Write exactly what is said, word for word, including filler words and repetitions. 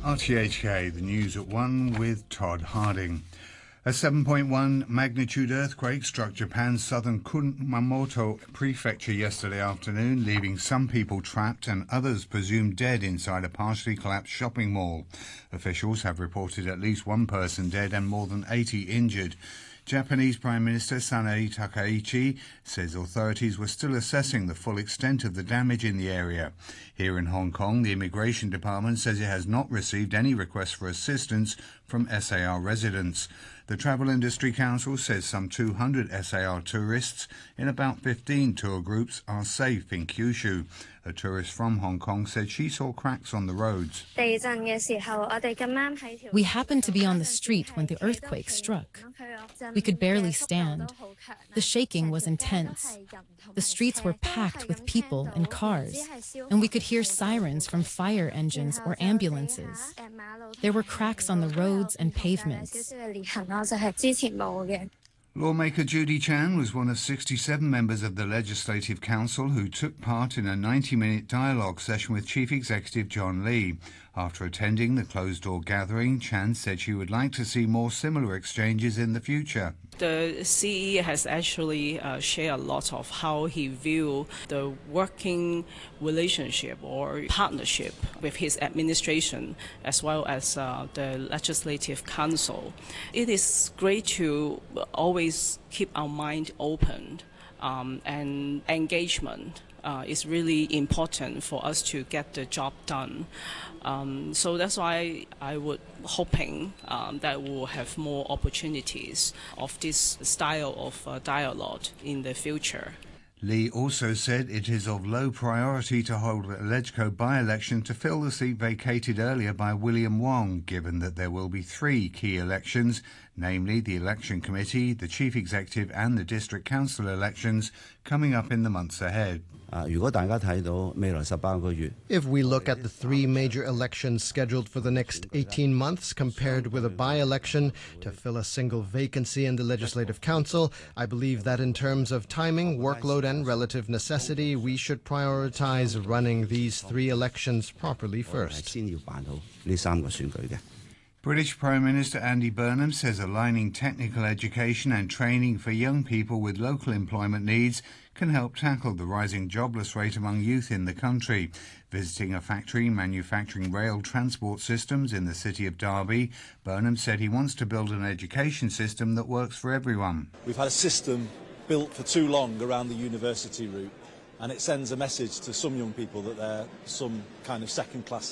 R T H K, the news at one with Todd Harding. A seven point one magnitude earthquake struck Japan's southern Kumamoto prefecture yesterday afternoon, leaving some people trapped and others presumed dead inside a partially collapsed shopping mall. Officials have reported at least one person dead and more than eighty injured. Japanese Prime Minister Sanae Takaichi says authorities were still assessing the full extent of the damage in the area. Here in Hong Kong, the Immigration Department says it has not received any requests for assistance from S A R residents. The Travel Industry Council says some two hundred S A R tourists in about fifteen tour groups are safe in Kyushu. A tourist from Hong Kong said she saw cracks on the roads. We happened to be on the street when the earthquake struck. We could barely stand. The shaking was intense. The streets were packed with people and cars, and we could hear sirens from fire engines or ambulances. There were cracks on the roads and pavements. Lawmaker Judy Chan was one of sixty-seven members of the Legislative Council who took part in a ninety-minute dialogue session with Chief Executive John Lee. After attending the closed-door gathering, Chan said she would like to see more similar exchanges in the future. The C E has actually uh, shared a lot of how he views the working relationship or partnership with his administration as well as uh, the Legislative Council. It is great to always keep our mind open um, and engagement. Uh, is really important for us to get the job done. Um, so that's why I would hoping um, that we'll have more opportunities of this style of uh, dialogue in the future. Lee also said it is of low priority to hold a LegCo by-election to fill the seat vacated earlier by William Wong, given that there will be three key elections, namely the Election Committee, the Chief Executive and the District Council elections coming up in the months ahead. If we look at the three major elections scheduled for the next eighteen months compared with a by-election to fill a single vacancy in the Legislative Council, I believe that in terms of timing, workload and relative necessity, we should prioritize running these three elections properly first. British Prime Minister Andy Burnham says aligning technical education and training for young people with local employment needs can help tackle the rising jobless rate among youth in the country. Visiting a factory manufacturing rail transport systems in the city of Derby, Burnham said he wants to build an education system that works for everyone. We've had a system built for too long around the university route, and it sends a message to some young people that they're some kind of second-class